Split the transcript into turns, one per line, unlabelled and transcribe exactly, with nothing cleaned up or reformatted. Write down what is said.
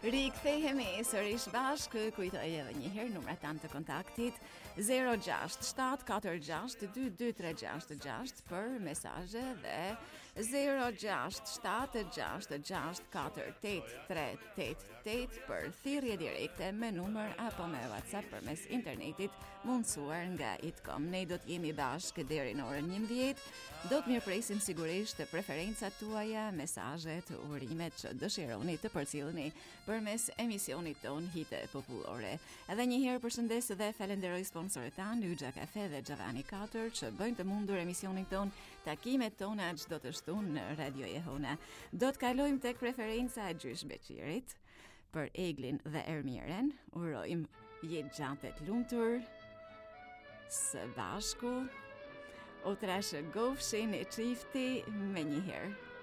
Rikthehemi sërish bashkë, kujtoj edhe një herë numrat tanë të kontaktit zero gjasht shtat katër gjasht dy dy tre gjasht gjasht për mesazhe dhe zero gjasht shtat gjasht gjasht katër tetë tre tetë tetë për thirrje direkte me numër apo me WhatsApp përmes internetit mundsuar nga I T com. Ne do të jemi bashkë deri në orën njëmbëdhjetë. Do të mirëpresim sigurisht preferencat tuaja, mesazhet, urimet që dëshironi të përcjellni përmes emisionit ton Hite Popullore. Edhe një herë përshëndes dhe falenderoj sponsorët tanë Yxha Kafe dhe Xhavani katër që bëjnë të mundur emisionin ton, takimet tona çdo të shtunë në Radio Jehona. Do të kalojmë tek preferenca e Gjysh Beqirit për Eglin dhe Ermiren. Urojmë jetë gjatë të lumtur së bashku. U trashë gofshin e çifti me një herë.